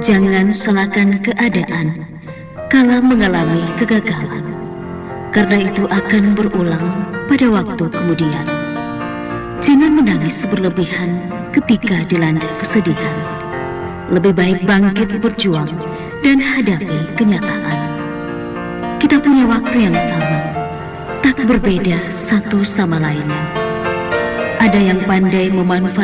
Jangan salahkan keadaan kala mengalami kegagalan, karena itu akan berulang pada waktu kemudian. Jangan menangis berlebihan ketika dilanda kesedihan. Lebih baik bangkit berjuang dan hadapi kenyataan. Kita punya waktu yang sama, tak berbeda satu sama lainnya. Ada yang pandai memanfaatkan